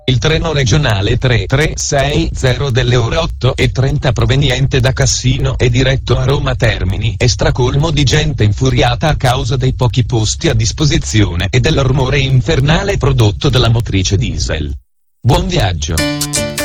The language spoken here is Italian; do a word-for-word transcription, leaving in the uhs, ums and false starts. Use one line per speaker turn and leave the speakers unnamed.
Il treno regionale tre tre sei zero delle ore otto e trenta proveniente da Cassino è diretto a Roma Termini e stracolmo di gente infuriata a causa dei pochi posti a disposizione e del rumore infernale prodotto dalla motrice diesel. Buon viaggio!